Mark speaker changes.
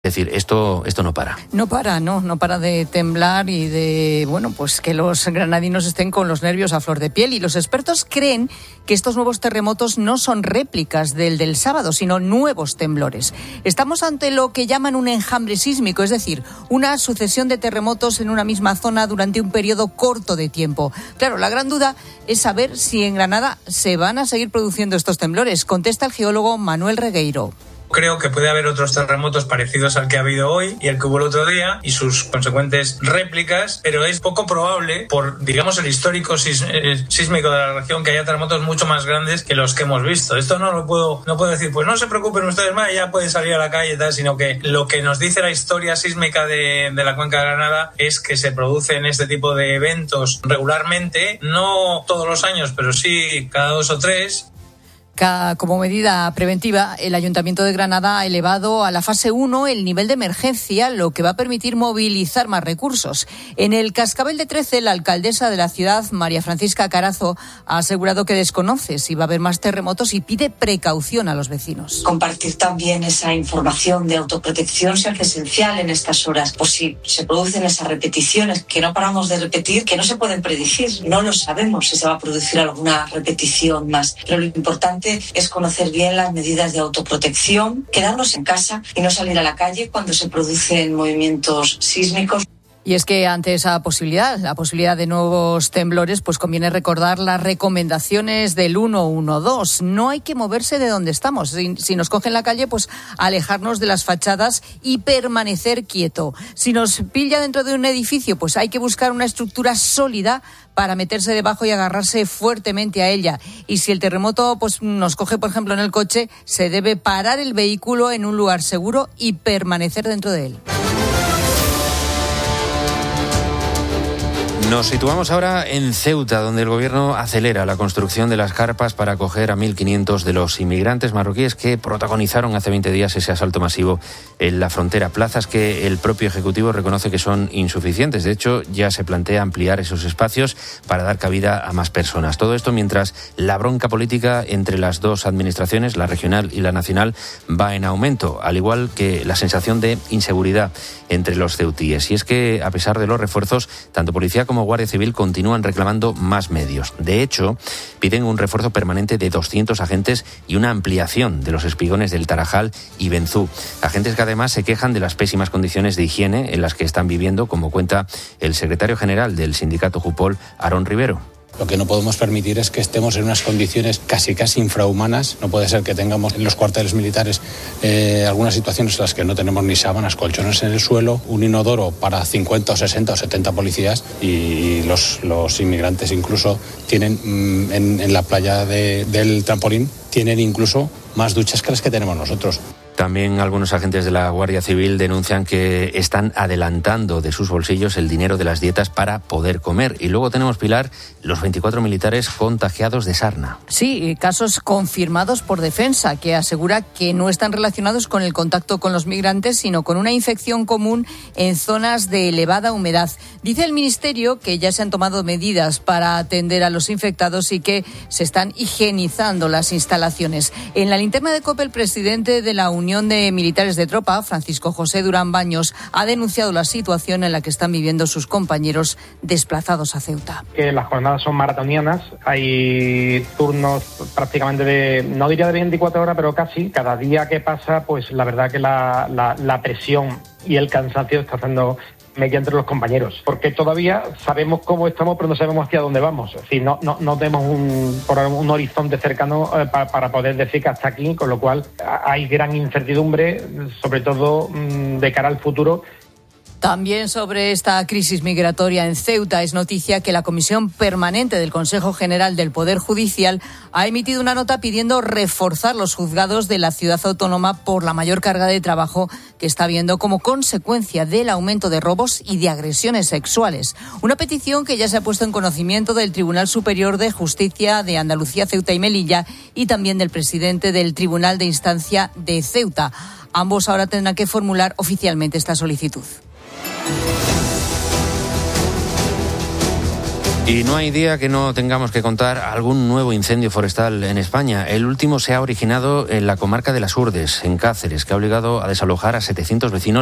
Speaker 1: Es decir, esto no para.
Speaker 2: No para de temblar y de, pues que los granadinos estén con los nervios a flor de piel. Y los expertos creen que estos nuevos terremotos no son réplicas del sábado, sino nuevos temblores. Estamos ante lo que llaman un enjambre sísmico, es decir, una sucesión de terremotos en una misma zona durante un periodo corto de tiempo. Claro, la gran duda es saber si en Granada se van a seguir produciendo estos temblores. Contesta el geólogo Manuel Regueiro.
Speaker 3: Creo que puede haber otros terremotos parecidos al que ha habido hoy y el que hubo el otro día y sus consecuentes réplicas, pero es poco probable por, digamos, el histórico sísmico de la región que haya terremotos mucho más grandes que los que hemos visto. Esto no puedo decir, pues no se preocupen ustedes más, ya pueden salir a la calle y tal, sino que lo que nos dice la historia sísmica de la Cuenca de Granada es que se producen este tipo de eventos regularmente, no todos los años, pero sí cada 2 o 3.
Speaker 2: Como medida preventiva, el Ayuntamiento de Granada ha elevado a la fase 1 el nivel de emergencia, lo que va a permitir movilizar más recursos. En el Cascabel de 13, la alcaldesa de la ciudad, María Francisca Carazo, ha asegurado que desconoce si va a haber más terremotos y pide precaución a los vecinos.
Speaker 4: Compartir también esa información de autoprotección se hace esencial en estas horas. Pues si se producen esas repeticiones que no paramos de repetir, que no se pueden predecir, no lo sabemos si se va a producir alguna repetición más. Pero lo importante es conocer bien las medidas de autoprotección, quedarnos en casa y no salir a la calle cuando se producen movimientos sísmicos.
Speaker 2: Y es que ante esa posibilidad, la posibilidad de nuevos temblores, pues conviene recordar las recomendaciones del 112. No hay que moverse de donde estamos. Si nos cogen la calle, pues alejarnos de las fachadas y permanecer quieto. Si nos pilla dentro de un edificio, pues hay que buscar una estructura sólida para meterse debajo y agarrarse fuertemente a ella. Y si el terremoto pues nos coge, por ejemplo, en el coche, se debe parar el vehículo en un lugar seguro y permanecer dentro de él.
Speaker 1: Nos situamos ahora en Ceuta, donde el gobierno acelera la construcción de las carpas para acoger a 1.500 de los inmigrantes marroquíes que protagonizaron hace 20 días ese asalto masivo en la frontera. Plazas que el propio Ejecutivo reconoce que son insuficientes. De hecho, ya se plantea ampliar esos espacios para dar cabida a más personas. Todo esto mientras la bronca política entre las dos administraciones, la regional y la nacional, va en aumento, al igual que la sensación de inseguridad entre los ceutíes. Y es que, a pesar de los refuerzos, tanto policía como Guardia Civil continúan reclamando más medios. De hecho, piden un refuerzo permanente de 200 agentes y una ampliación de los espigones del Tarajal y Benzú. Agentes que además se quejan de las pésimas condiciones de higiene en las que están viviendo, como cuenta el secretario general del sindicato Jupol, Aarón Rivero.
Speaker 5: Lo que no podemos permitir es que estemos en unas condiciones casi infrahumanas. No puede ser que tengamos en los cuarteles militares algunas situaciones en las que no tenemos ni sábanas, colchones en el suelo, un inodoro para 50 o 60 o 70 policías y los inmigrantes incluso tienen en la playa del Trampolín tienen incluso más duchas que las que tenemos nosotros.
Speaker 1: También algunos agentes de la Guardia Civil denuncian que están adelantando de sus bolsillos el dinero de las dietas para poder comer. Y luego tenemos, Pilar, los 24 militares contagiados de sarna.
Speaker 2: Sí, casos confirmados por Defensa, que asegura que no están relacionados con el contacto con los migrantes, sino con una infección común en zonas de elevada humedad. Dice el Ministerio que ya se han tomado medidas para atender a los infectados y que se están higienizando las instalaciones. En la linterna de COPE, el presidente de la Unión de Militares de Tropa, Francisco José Durán Baños, ha denunciado la situación en la que están viviendo sus compañeros desplazados a Ceuta.
Speaker 6: Que las jornadas son maratonianas, hay turnos prácticamente no diría de 24 horas, pero casi. Cada día que pasa, pues la verdad que la presión y el cansancio está haciendo media entre los compañeros, porque todavía sabemos cómo estamos, pero no sabemos hacia dónde vamos. Es decir, no tenemos un horizonte cercano para poder decir que hasta aquí, con lo cual hay gran incertidumbre, sobre todo de cara al futuro.
Speaker 2: También sobre esta crisis migratoria en Ceuta es noticia que la Comisión Permanente del Consejo General del Poder Judicial ha emitido una nota pidiendo reforzar los juzgados de la ciudad autónoma por la mayor carga de trabajo que está habiendo como consecuencia del aumento de robos y de agresiones sexuales. Una petición que ya se ha puesto en conocimiento del Tribunal Superior de Justicia de Andalucía, Ceuta y Melilla y también del presidente del Tribunal de Instancia de Ceuta. Ambos ahora tendrán que formular oficialmente esta solicitud.
Speaker 1: Y no hay día que no tengamos que contar algún nuevo incendio forestal en España. El último se ha originado en la comarca de Las Hurdes, en Cáceres, que ha obligado a desalojar a 700 vecinos